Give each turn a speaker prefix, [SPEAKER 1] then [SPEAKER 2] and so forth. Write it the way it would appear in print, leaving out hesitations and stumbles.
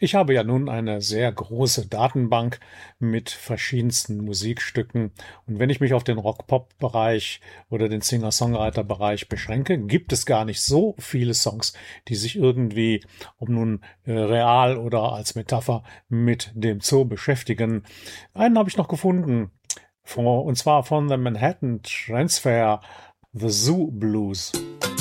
[SPEAKER 1] Ich habe ja nun eine sehr große Datenbank mit verschiedensten Musikstücken. Und wenn ich mich auf den Rock-Pop-Bereich oder den Singer-Songwriter-Bereich beschränke, gibt es gar nicht so viele Songs, die sich irgendwie, ob nun real oder als Metapher, mit dem Zoo beschäftigen. Einen habe ich noch gefunden, und zwar von The Manhattan Transfer, The Zoo Blues.